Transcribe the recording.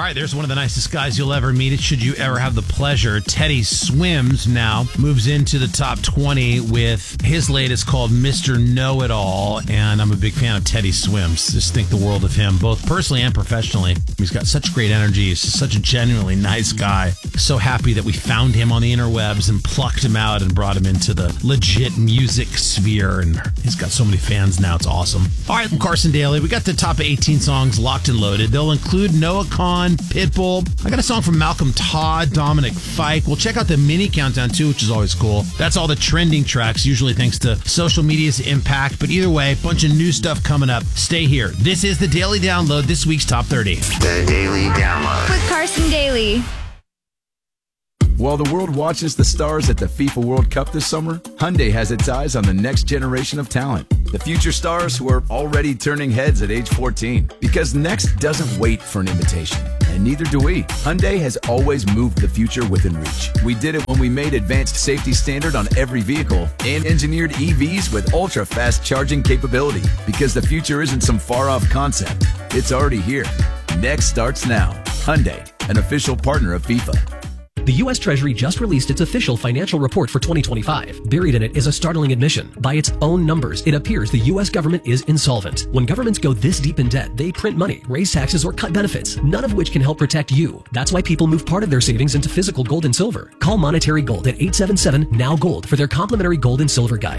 right, there's one of the nicest guys you'll ever meet. Should you ever have the pleasure, Teddy Swims now moves into the top 20 with his latest called Mr. Know-It-All, and I'm a big fan of Teddy Swims. Just think the world of him, both personally and professionally. He's got such great energy. He's just such a genuinely nice guy. So happy that we found him on the interwebs and plucked him out and brought him into the legit music sphere, and he's got so many fans now. It's awesome. All right, I'm Carson Daly. We got the top 18 songs locked and loaded. They'll include Noah Kahan, Pitbull. I got a song from Malcolm Todd, Dominic Fike. We'll check out the mini countdown too, which is always cool. That's all the trending tracks, usually thanks to social media's impact. But either way, bunch of new stuff coming up. Stay here. This is the Daily Download, this week's Top 30. The Daily Download with Carson Daly. While the world watches the stars at the FIFA World Cup this summer, Hyundai has its eyes on the next generation of talent. The future stars who are already turning heads at age 14. Because next doesn't wait for an invitation. And neither do we. Hyundai has always moved the future within reach. We did it when we made advanced safety standard on every vehicle and engineered EVs with ultra-fast charging capability. Because the future isn't some far-off concept. It's already here. Next starts now. Hyundai, an official partner of FIFA. The U.S. Treasury just released its official financial report for 2025. Buried in it is a startling admission. By its own numbers, it appears the U.S. government is insolvent. When governments go this deep in debt, they print money, raise taxes, or cut benefits, none of which can help protect you. That's why people move part of their savings into physical gold and silver. Call Monetary Gold at 877-NOW-GOLD for their complimentary gold and silver guide.